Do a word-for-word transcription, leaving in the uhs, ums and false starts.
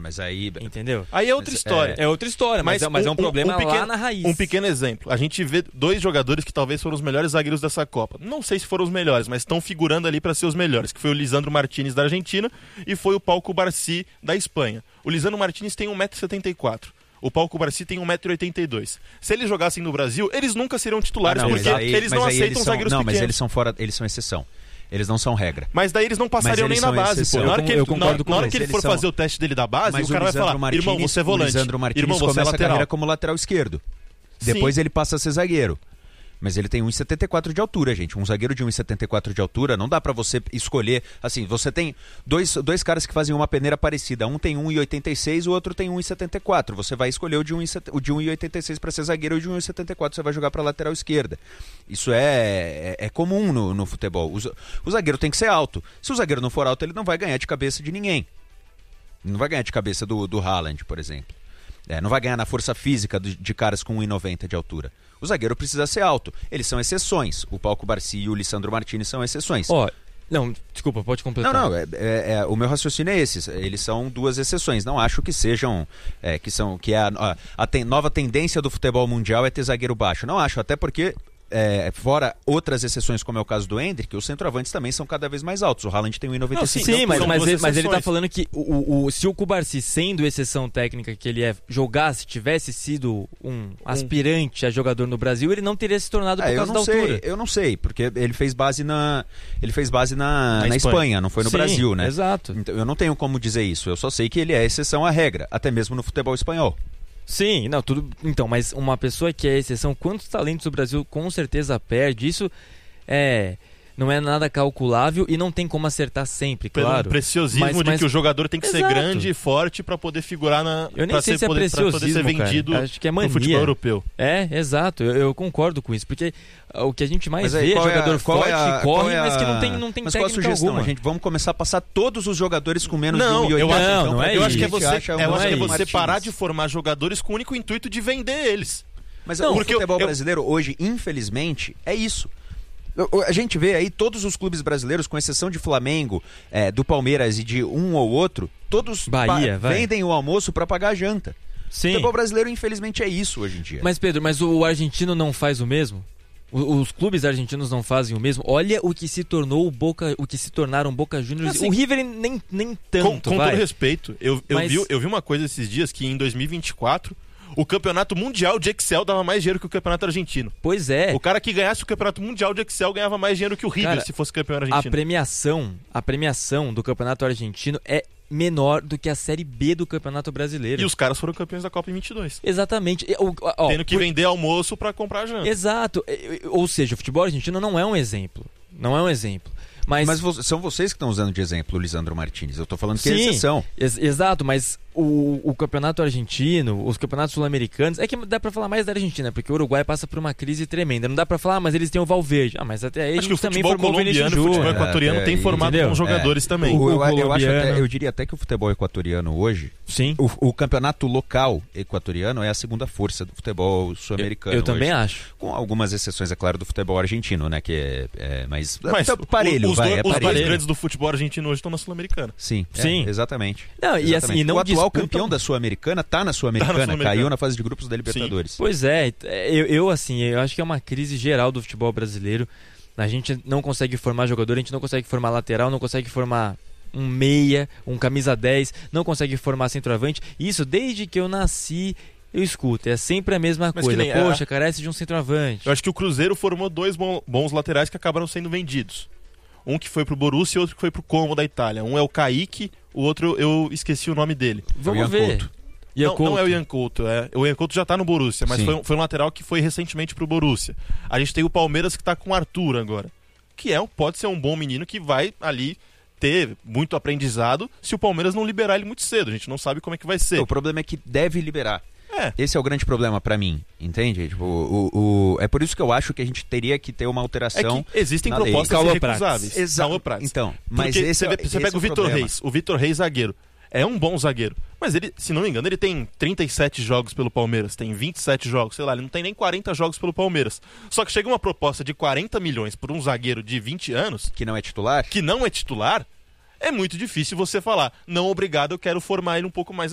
mas aí... Entendeu? Aí é outra Mas, história. É outra história, mas, mas, é, mas um, é um problema um pequeno, lá na raiz. Um pequeno exemplo. A gente vê dois jogadores que talvez foram os melhores zagueiros dessa Copa. Não sei se foram os melhores, mas estão figurando ali para ser os melhores, que foi o Lisandro Martínez da Argentina e foi o Pau Cubarsí da Espanha. O Lisandro Martínez tem um metro e setenta e quatro. O Pau Cubarsí tem um metro e oitenta e dois. Se eles jogassem no Brasil, eles nunca seriam titulares, ah, não, porque aí, eles não aceitam eles são, zagueiros não, pequenos. Não, mas eles são fora, eles são exceção. Eles não são regra. Mas daí eles não passariam nem na base, pô. Na hora que ele, na, na hora que ele for são... fazer o teste dele da base, mas o cara o vai falar, Martínez, irmão, você é volante. O Lisandro Martínez irmão, você começa é lateral. a carreira como lateral esquerdo. Depois Sim. ele passa a ser zagueiro. Mas ele tem um metro e setenta e quatro de altura, gente. Um zagueiro de um metro e setenta e quatro de altura, não dá pra você escolher... Assim, você tem dois, dois caras que fazem uma peneira parecida. Um tem um metro e oitenta e seis, o outro tem um metro e setenta e quatro. Você vai escolher o de um metro e oitenta e seis pra ser zagueiro e o de um metro e setenta e quatro você vai jogar pra lateral esquerda. Isso é, é, é comum no, no futebol. O, o zagueiro tem que ser alto. Se o zagueiro não for alto, ele não vai ganhar de cabeça de ninguém. Não vai ganhar de cabeça do, do Haaland, por exemplo. É, não vai ganhar na força física de, de caras com um metro e noventa de altura. O zagueiro precisa ser alto. Eles são exceções. O Pau Cubarsí e o Lisandro Martínez são exceções. Ó, oh, não, desculpa, pode completar. Não, não, é, é, é, o meu raciocínio é esse. Eles são duas exceções. Não acho que sejam, é, que são, que é a, a, a ten, nova tendência do futebol mundial é ter zagueiro baixo. Não acho, até porque... É, fora outras exceções, como é o caso do Endrick, os centroavantes também são cada vez mais altos. O Haaland tem um metro e noventa e cinco. Sim, sim, mas, mas, ele, mas ele tá falando que o, o, se o Cubarsí, sendo exceção técnica que ele é, jogasse, tivesse sido um aspirante a jogador no Brasil, ele não teria se tornado por é, causa da sei, altura. Eu não sei, porque ele fez base na, ele fez base na, na, na Espanha. Espanha, não foi no sim, Brasil, né? Exato. Então, eu não tenho como dizer isso, eu só sei que ele é exceção à regra, até mesmo no futebol espanhol. Sim, não, tudo. Então, mas uma pessoa que é exceção, quantos talentos o Brasil com certeza perde? Isso é, não é nada calculável e não tem como acertar sempre, Pelo claro. Pelo preciosismo mas, de mas... que o jogador tem que Exato. ser grande e forte para poder figurar na. Eu nem sei ser, se é poder, preciosismo, poder ser vendido Acho que é mania. no futebol europeu. É, exato, eu, eu concordo com isso, porque o que a gente mais aí, vê é jogador é a, forte, é a, corre, é a... mas que não tem, não tem mas técnica qual a sugestão, alguma. A gente, vamos começar a passar todos os jogadores com menos não, de um metro e oitenta. eu acho, não, não é eu isso. acho que é você, acha eu um acho que é você Martins. parar de formar jogadores com o único intuito de vender eles. Mas não, o porque futebol eu, brasileiro hoje, infelizmente, é isso. A gente vê aí todos os clubes brasileiros, com exceção de Flamengo, é, do Palmeiras e de um ou outro, todos Bahia, pa- vendem o almoço para pagar a janta. Sim. O futebol brasileiro, infelizmente, é isso hoje em dia. Mas, Pedro, mas o argentino não faz o mesmo? O, os clubes argentinos não fazem o mesmo? Olha o que se tornou o Boca, o que se tornaram Boca Juniors. Assim, o River nem, nem tanto, Com, com vai. todo respeito, eu, eu, mas... vi, eu vi uma coisa esses dias que em dois mil e vinte e quatro... o campeonato mundial de Excel dava mais dinheiro que o campeonato argentino. Pois é. O cara que ganhasse o campeonato mundial de Excel ganhava mais dinheiro que o River, cara, se fosse campeão argentino. A premiação, a premiação do campeonato argentino é menor do que a Série B do campeonato brasileiro. E os caras foram campeões da Copa em vinte e dois. Exatamente. O, ó, Tendo que por... vender almoço pra comprar janta. Exato. Ou seja, o futebol argentino não é um exemplo. Não é um exemplo. Mas, mas vo- são vocês que estão usando de exemplo o Lisandro Martínez. Eu tô falando que Sim, é exceção. Ex- exato, mas o, o campeonato argentino, os campeonatos sul-americanos, é que dá pra falar mais da Argentina, porque o Uruguai passa por uma crise tremenda. Não dá pra falar, ah, mas eles têm o Valverde. Ah, mas até aí acho a que o gente também futebol formou o Vinícius colombiano, o futebol Júnior. equatoriano É, tem formado entendeu? bons jogadores é. também. O, eu, o eu, acho colombiano... até, eu diria até que o futebol equatoriano hoje, Sim. O, o campeonato local equatoriano é a segunda força do futebol sul-americano. Eu, eu hoje. também acho. Com algumas exceções, é claro, do futebol argentino, né? Que é, é mais, Mas é parelho, os, vai, dois, é os parelho. dois grandes do futebol argentino hoje estão na Sul-Americana. Sim, é, Sim. exatamente. Não, e exatamente. assim, não o atual disputam... campeão da Sul-Americana tá na Sul-Americana, Tá na Sul-Americana. caiu na fase de grupos da Libertadores. Pois é, eu, eu assim, eu acho que é uma crise geral do futebol brasileiro. A gente não consegue formar jogador, a gente não consegue formar lateral, não consegue formar um meia, um camisa dez, não consegue formar centroavante. Isso desde que eu nasci, eu escuto. É sempre a mesma Mas coisa. nem, Poxa, é... carece de um centroavante. Eu acho que o Cruzeiro formou dois bons laterais que acabaram sendo vendidos. Um que foi pro Borussia e outro que foi pro Como da Itália. Um é o Kaique, o outro eu esqueci o nome dele. Vamos é ver. Não, não é o Ian Couto, é, o Ian Couto já tá no Borussia, mas foi um, foi um lateral que foi recentemente pro Borussia. A gente tem o Palmeiras que tá com o Arthur agora, que é, pode ser um bom menino que vai ali ter muito aprendizado se o Palmeiras não liberar ele muito cedo. A gente não sabe como é que vai ser. O problema é que deve liberar. É. Esse é o grande problema pra mim, entende? Tipo, o, o, é por isso que eu acho que a gente teria que ter uma alteração. É que existem na propostas lei. irrecusáveis. Exato. Então, mas Porque esse, você, esse você pega é o Vitor problema. Reis, o Vitor Reis zagueiro. É um bom zagueiro, mas ele, se não me engano, ele tem trinta e sete jogos pelo Palmeiras, tem vinte e sete jogos, sei lá, ele não tem nem quarenta jogos pelo Palmeiras. Só que chega uma proposta de quarenta milhões por um zagueiro de vinte anos, que não é titular, que não é titular, é muito difícil você falar, não, obrigado, eu quero formar ele um pouco mais